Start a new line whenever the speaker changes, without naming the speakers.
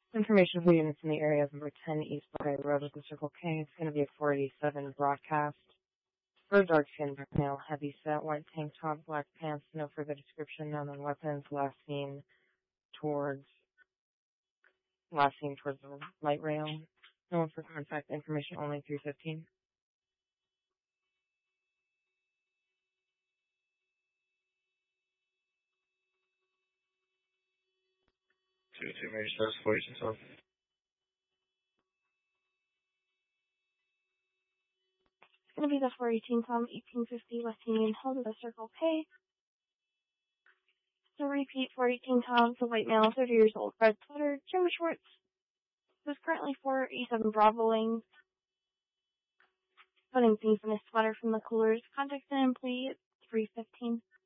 Information for units in the area of number 10 East Buckeye Road with the Circle K. It's going to be a 487 broadcast. For dark skin, male, heavy set, white tank top, black pants, no further description, none on weapons, last seen towards the light rail. No one for contact information, only 315.
2 major service, 42 South.
It's going to be the 418 Tom 1850 West Union Hill to the Circle K. So repeat, 418 Tom, the white male, 30 years old, red sweater, Jim Schwartz. There's currently 487 Bravo Lane. Putting things in his sweater from the coolers. Contact an employee at 315.